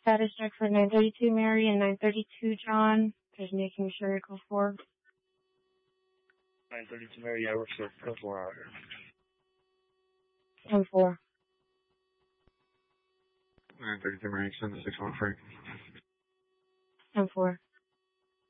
Status check for 932 Mary and 932 John. Just making sure it goes for 932 Mary, yeah, we're still 4 out here. 10-4. 932 Mary, send the 613. 10-4.